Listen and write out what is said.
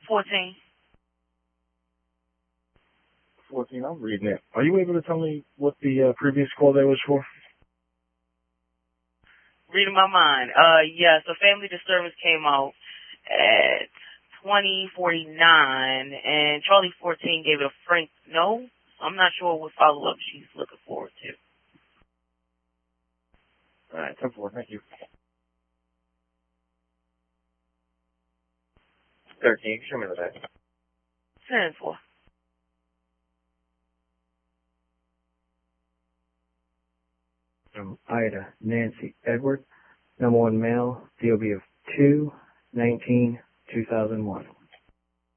14. 14, I'm reading it. Are you able to tell me what the previous call there was for? Reading my mind. Yes, a family disturbance came out at 2049, and Charlie 14 gave it a frank no. I'm not sure what follow-up she's looking forward to. All right, 10-4, thank you. 13, show me the back. 10-4. Ida Nancy Edward, number 1 male, DOB of 2/19/2001.